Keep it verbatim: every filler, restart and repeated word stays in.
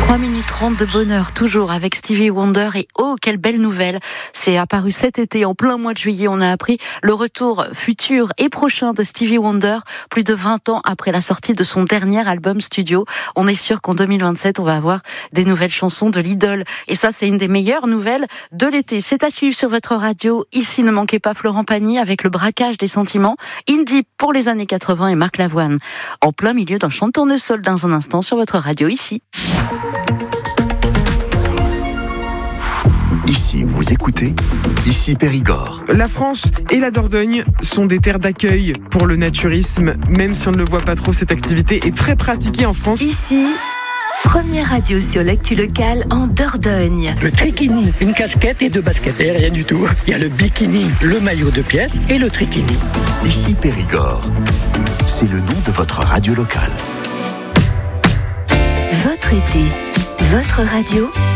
trois minutes trente de bonheur, toujours avec Stevie Wonder. Et oh, quelle belle nouvelle! C'est apparu cet été, en plein mois de juillet. On a appris le retour futur et prochain de Stevie Wonder, plus de vingt ans après la sortie de son dernier album studio. On est sûr qu'en deux mille vingt-sept, on va avoir des nouvelles chansons de l'idole. Et ça, c'est une des meilleures nouvelles de l'été. C'est à suivre sur votre radio. Ici, ne manquez pas Florent Pagny avec le braquage des sentiments. Indie pour les années quatre-vingts et Marc Lavoine. En plein milieu d'un chant de tournesol dans un instant sur votre radio ici. Ici, vous écoutez, ici Périgord. La France et la Dordogne sont des terres d'accueil pour le naturisme, même si on ne le voit pas trop, cette activité est très pratiquée en France. Ici, première radio sur l'actu locale en Dordogne. Le trikini, une casquette et deux baskets, et rien du tout. Il y a le bikini, le maillot de pièces et le trikini. Ici Périgord, c'est le nom de votre radio locale. Votre été, votre radio